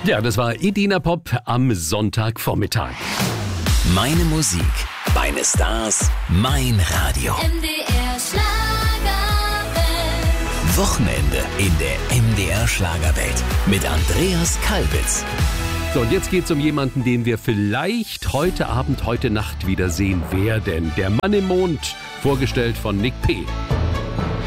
Ja, das war Edina Pop am Sonntagvormittag. Meine Musik, meine Stars, mein Radio. MDR Schlagerwelt. Wochenende in der MDR Schlagerwelt mit Andreas Kalbitz. So, und jetzt geht's um jemanden, den wir vielleicht heute Abend, heute Nacht wiedersehen werden. Der Mann im Mond, vorgestellt von Nick P.